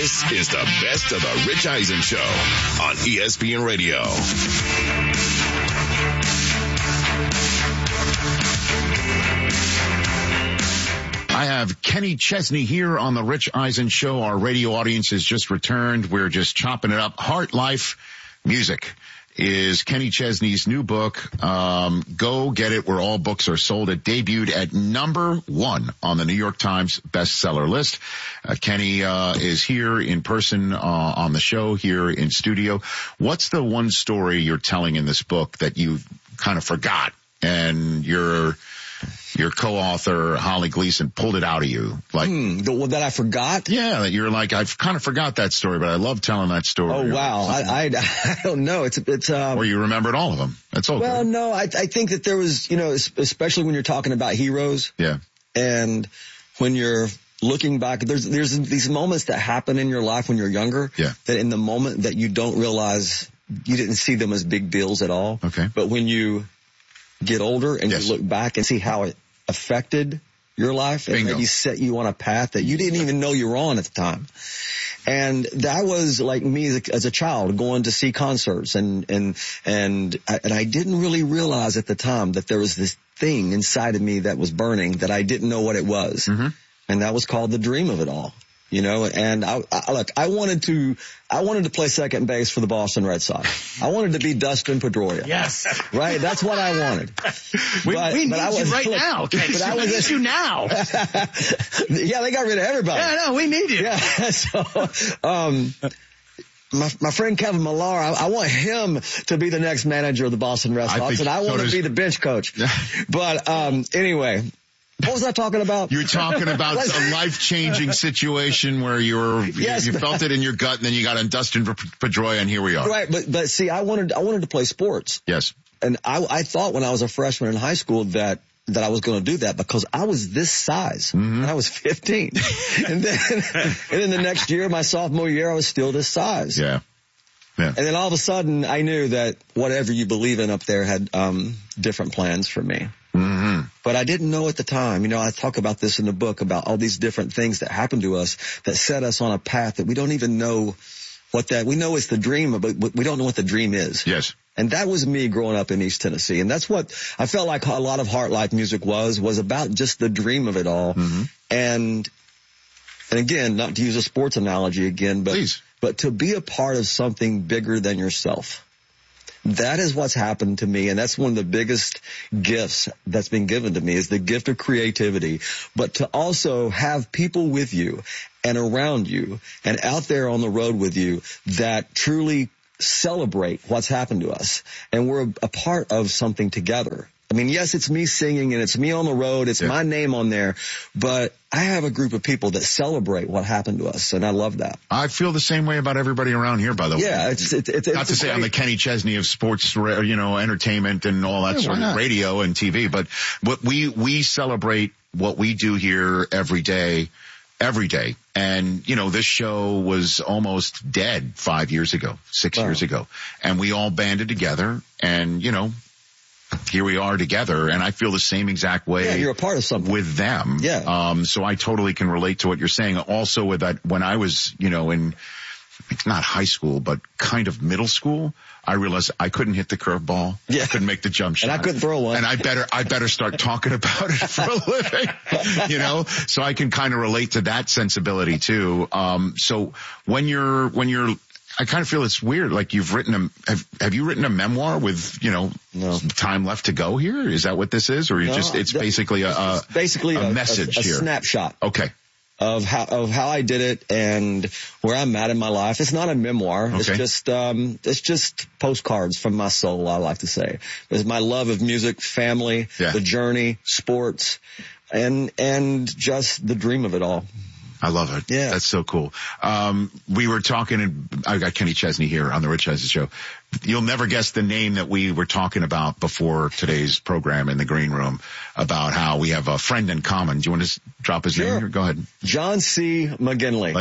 This is the best of the Rich Eisen Show on ESPN Radio. I have Kenny Chesney here on the Rich Eisen Show. Our radio audience has just returned. We're just chopping it up. Heart, Life, Music is Kenny Chesney's new book. Go get it where all books are sold. It debuted at #1 on the New York Times bestseller list. Kenny is here in person on the show here in studio. What's the one story you're telling in this book that you kind of forgot and your co-author, Holly Gleason, pulled it out of you? Like, the one that I forgot? Yeah, that you're like, I've kind of forgot that story, but I love telling that story. Oh, wow. I don't know. It's, or you remembered all of them. That's okay. Well, no, I think that there was, especially when you're talking about heroes. Yeah. And when you're looking back, there's these moments that happen in your life when you're younger. Yeah. That in the moment that you don't realize, you didn't see them as big deals at all. Okay. But when you get older and Yes. you look back and see how it affected your life and Bingo. maybe set you on a path that you didn't even know you were on at the time. And that was like me as a child going to see concerts and I didn't really realize at the time that there was this thing inside of me that was burning that I didn't know what it was. Mm-hmm. And that was called the dream of it all. And I wanted to play second base for the Boston Red Sox. I wanted to be Dustin Pedroia. Yes. Right? That's what I wanted. We need you right now, Kenny. We need you now. Yeah, they got rid of everybody. Yeah, no, we need you. Yeah, so, my friend Kevin Millar, I want him to be the next manager of the Boston Red Sox, and I want to be the bench coach. But, anyway. What was I talking about? You're talking about a life-changing situation where you felt it in your gut, and then you got on Dustin Pedroia, and here we are. Right, but see, I wanted to play sports. Yes. And I thought when I was a freshman in high school that I was going to do that because I was this size when I was 15. and then the next year, my sophomore year, I was still this size. Yeah. Yeah. And then all of a sudden, I knew that whatever you believe in up there had different plans for me. Mm-hmm. But I didn't know at the time. I talk about this in the book about all these different things that happen to us that set us on a path that we don't even know we know it's the dream, but we don't know what the dream is. Yes. And that was me growing up in East Tennessee. And that's what I felt like a lot of Heart, Life Music was about just the dream of it all. Mm-hmm. And again, not to use a sports analogy again, but to be a part of something bigger than yourself. That is what's happened to me, and that's one of the biggest gifts that's been given to me is the gift of creativity, but to also have people with you and around you and out there on the road with you that truly celebrate what's happened to us, and we're a part of something together. I mean, yes, it's me singing and it's me on the road. It's my name on there, but I have a group of people that celebrate what happened to us, and I love that. I feel the same way about everybody around here, by the way. Yeah, it's not to say I'm the Kenny Chesney of sports, entertainment and all that sort of radio and TV, but we celebrate what we do here every day. And, this show was almost dead 5 years ago, 6 years ago, and we all banded together and, here we are together, and I feel the same exact way. Yeah, you're a part of something with them. Yeah. So I totally can relate to what you're saying. Also, with that, when I was, in it's not high school, but kind of middle school, I realized I couldn't hit the curveball. Yeah. I couldn't make the jump shot. And I couldn't throw one. And I better start talking about it for a living, so I can kind of relate to that sensibility too. So when you're I kind of feel it's weird. Like you've written have you written a memoir with, time left to go here? Is that what this is? Or it's basically a message here. A snapshot. Okay. Of how I did it and where I'm at in my life. It's not a memoir. Okay. It's just postcards from my soul, I like to say. It's my love of music, family, the journey, sports, and just the dream of it all. I love it. Yeah. That's so cool. We were talking, and I got Kenny Chesney here on the Rich Eisen Show. You'll never guess the name that we were talking about before today's program in the green room about how we have a friend in common. Do you want to drop his name here? Go ahead. John C. McGinley.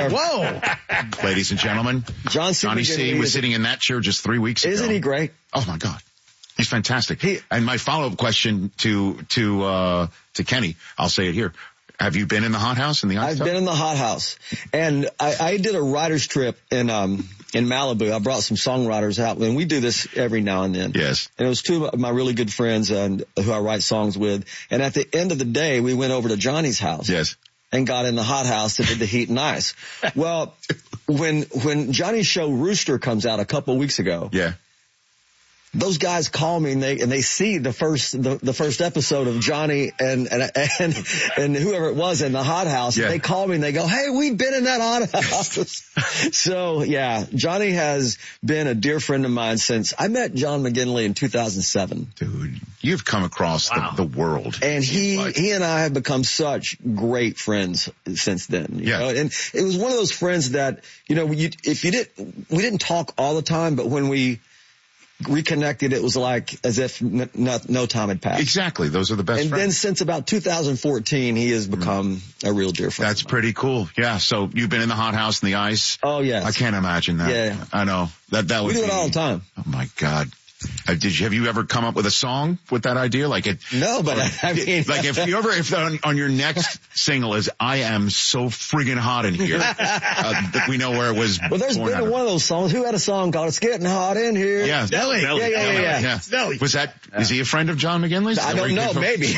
Whoa. Ladies and gentlemen, Johnny C. was sitting in that chair just 3 weeks ago. Isn't he great? Oh my God. He's fantastic. And my follow-up question to Kenny, I'll say it here. Have you been in the hot house in the I've been in the hot house, and I did a writer's trip in Malibu. I brought some songwriters out, and we do this every now and then. Yes. And it was two of my really good friends who I write songs with. And at the end of the day, we went over to Johnny's house. Yes. And got in the hot house and did the heat and ice. Well, when Johnny's show Rooster comes out a couple of weeks ago. Yeah. Those guys call me and they see the first episode of Johnny and whoever it was in the hot house. Yeah. They call me and they go, "Hey, we've been in that hot house." So yeah, Johnny has been a dear friend of mine since I met John McGinley in 2007. Dude, you've come across the world. And he and I have become such great friends since then. You know? And it was one of those friends that, we didn't talk all the time, but when we reconnected, it was like as if no time had passed. Exactly. Those are the best friends. And then since about 2014, he has become a real dear friend. That's pretty cool. Yeah. So you've been in the hot house and the ice? Oh, yes. I can't imagine that. Yeah. I know. That would We do it all the time. Oh, my God. Have you ever come up with a song with that idea? No, but I mean, if on your next single is "I am so friggin' hot in here," we know where it was. Well, there's been one of those songs. Who had a song called "It's Getting Hot in Here"? Yeah, Nelly. Yeah. Nelly. Was that? Is he a friend of John McGinley's? I don't know. Maybe.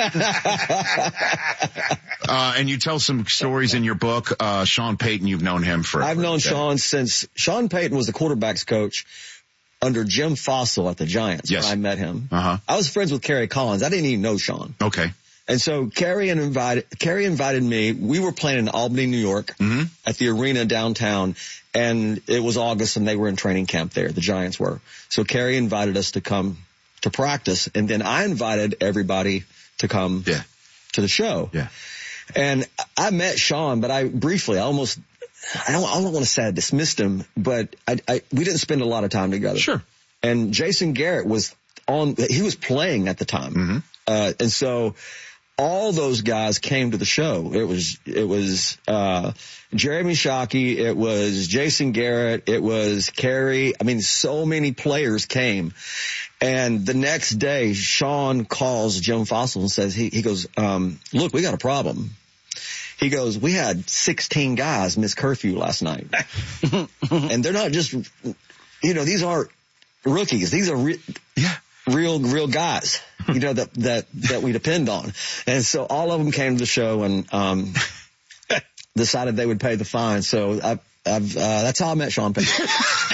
And you tell some stories in your book. Sean Payton, you've known him for. I've known Sean since Sean Payton was the quarterback's coach under Jim Fossil at the Giants. Yes. When I met him. Uh-huh. I was friends with Kerry Collins. I didn't even know Sean. Okay. And so Kerry invited me. We were playing in Albany, New York at the arena downtown, and it was August and they were in training camp there. The Giants were. So Kerry invited us to come to practice, and then I invited everybody to come to the show. Yeah. And I met Sean, but I don't want to say I dismissed him, but we didn't spend a lot of time together. Sure. And Jason Garrett he was playing at the time. And so all those guys came to the show. It was Jeremy Shockey. It was Jason Garrett. It was Kerry. I mean, so many players came. And the next day, Sean calls Jim Fossil and says, he goes, "Look, we got a problem." He goes, "We had 16 guys miss curfew last night." And they're not just, these aren't rookies. These are real guys, that we depend on. And so all of them came to the show and decided they would pay the fine. So that's how I met Sean Payton.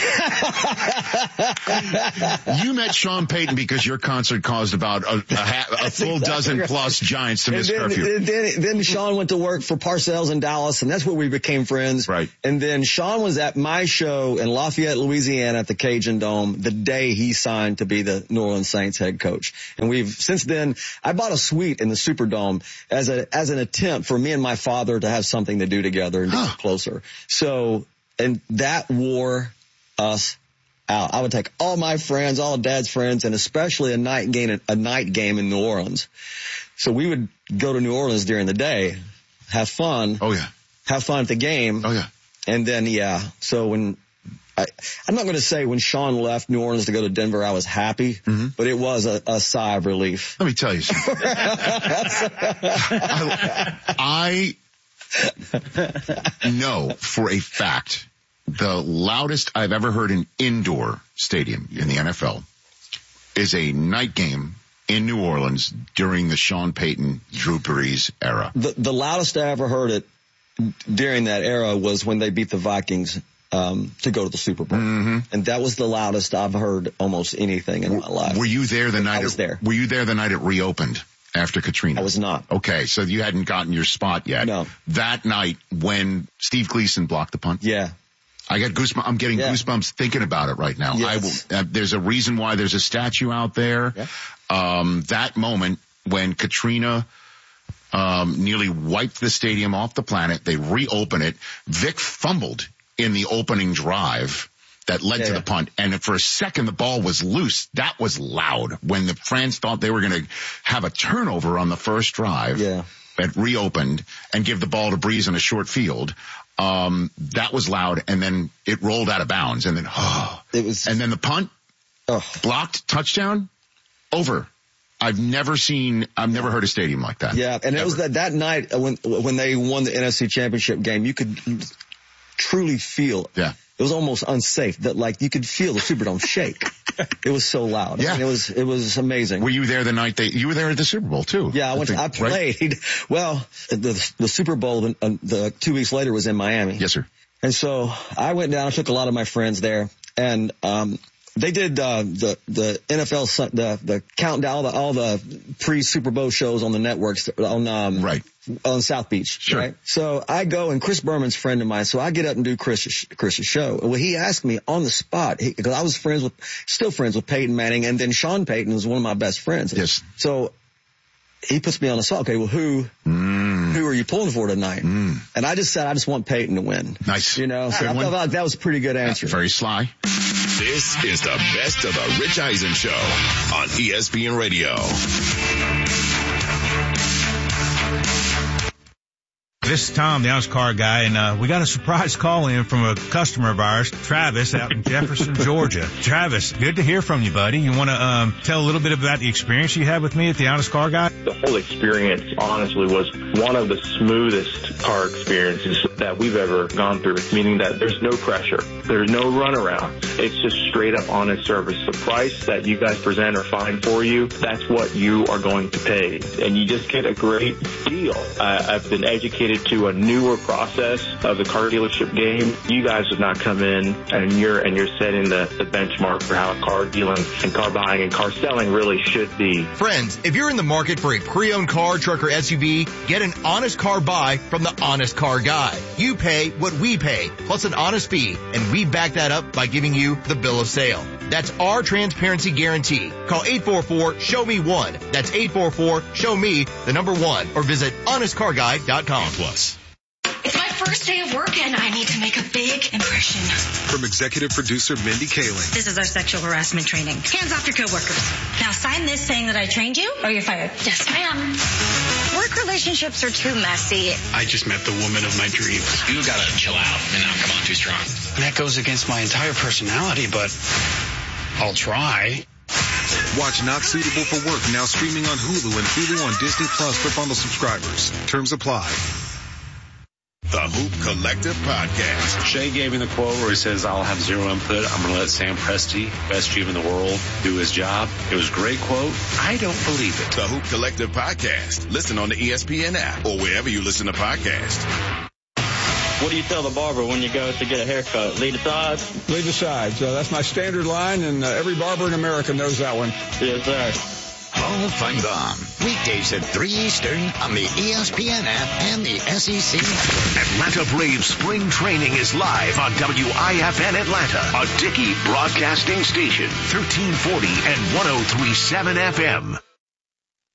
You met Sean Payton because your concert caused about a full dozen plus Giants to miss curfew. Then Sean went to work for Parcells in Dallas, and that's where we became friends. Right. And then Sean was at my show in Lafayette, Louisiana at the Cajun Dome the day he signed to be the New Orleans Saints head coach. And since then, I bought a suite in the Superdome as an attempt for me and my father to have something to do together and get closer. So, and that wore us out. I would take all my friends, all of Dad's friends, and especially a night game in New Orleans. So we would go to New Orleans during the day, have fun. Oh yeah. Have fun at the game. Oh yeah. And then so when I'm not going to say when Sean left New Orleans to go to Denver, I was happy, but it was a sigh of relief. Let me tell you something. I know for a fact the loudest I've ever heard an indoor stadium in the NFL is a night game in New Orleans during the Sean Payton, Drew Brees era. The loudest I ever heard it during that era was when they beat the Vikings to go to the Super Bowl. And that was the loudest I've heard almost anything in my life. Were you there the night I was there. Were you there the night it reopened after Katrina? I was not. Okay, so you hadn't gotten your spot yet. No. That night when Steve Gleason blocked the punt? Yeah. I got goosebumps. I'm getting goosebumps thinking about it right now. Yes. There's a reason why there's a statue out there. Yeah. That moment when Katrina nearly wiped the stadium off the planet, they reopen it. Vic fumbled in the opening drive that led to the punt. And for a second, the ball was loose. That was loud when the fans thought they were going to have a turnover on the first drive. Yeah. It reopened and give the ball to Brees in a short field. That was loud, and then it rolled out of bounds, and then and then the punt blocked, touchdown, over. I've never heard a stadium like that. Yeah. And it was that night when they won the NFC Championship game, you could truly feel. Yeah. It was almost unsafe that you could feel the Superdome shake. It was so loud. Yeah. I mean, it was amazing. Were you there the night you were there at the Super Bowl too? Yeah, I played. Right? Well, the Super Bowl, the 2 weeks later was in Miami. Yes, sir. And so I went down, I took a lot of my friends there, and, they did, the NFL, the countdown, all the pre-Super Bowl shows on the networks on South Beach. Sure. Right. So I go, and Chris Berman's a friend of mine, so I get up and do Chris's show. Well, he asked me on the spot, because I was still friends with Peyton Manning, and then Sean Payton was one of my best friends. Yes. So he puts me on the spot. Okay, well, who are you pulling for tonight? And I just said, I just want Peyton to win. Nice. You know, so I felt like that was a pretty good answer. Very sly. This is the best of the Rich Eisen Show on ESPN Radio. This is Tom, the Honest Car Guy, and we got a surprise call in from a customer of ours, Travis, out in Jefferson, Georgia. Travis, good to hear from you, buddy. You want to tell a little bit about the experience you had with me at the Honest Car Guy? The whole experience, honestly, was one of the smoothest car experiences that we've ever gone through, meaning that there's no pressure. There's no runaround. It's just straight up honest service. The price that you guys present or find for you, that's what you are going to pay. And you just get a great deal. I've been educated to a newer process of the car dealership game. You guys would not come in and you're setting the benchmark for how car dealing and car buying and car selling really should be. Friends, if you're in the market for a pre-owned car, truck, or SUV, get an honest car buy from the Honest Car Guy. You pay what we pay, plus an honest fee, and we back that up by giving you the bill of sale. That's our transparency guarantee. Call 844-SHOW-ME-1. That's 844-SHOW-ME, the number 1, or visit honestcarguy.com. It's my first day of work and I need to make a big impression. From executive producer Mindy Kaling. This is our sexual harassment training. Hands off your coworkers. Now sign this saying that I trained you or you're fired. Yes, ma'am. Work relationships are too messy. I just met the woman of my dreams. You gotta chill out and not come on too strong. That goes against my entire personality, but I'll try. Watch Not Suitable for Work now streaming on Hulu and Hulu on Disney Plus for bundle subscribers. Terms apply. The Hoop Collective Podcast. Shea gave me the quote where he says, I'll have zero input. I'm going to let Sam Presti, best GM in the world, do his job. It was a great quote. I don't believe it. The Hoop Collective Podcast. Listen on the ESPN app or wherever you listen to podcasts. What do you tell the barber when you go to get a haircut? Lead the sides? Lead the sides. That's my standard line, and every barber in America knows that one. Yes, sir. Paul Feinbaum, weekdays at 3 Eastern on the ESPN app and the SEC. Atlanta Braves spring training is live on WIFN Atlanta, a Dickey broadcasting station, 1340 and 103.7 FM.